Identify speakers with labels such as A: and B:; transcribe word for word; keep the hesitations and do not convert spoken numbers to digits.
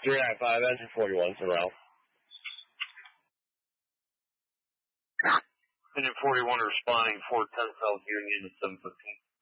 A: three nine five, engine forty-one, Sorrel.
B: Engine forty-one responding, four ten South Union, seven fifteen.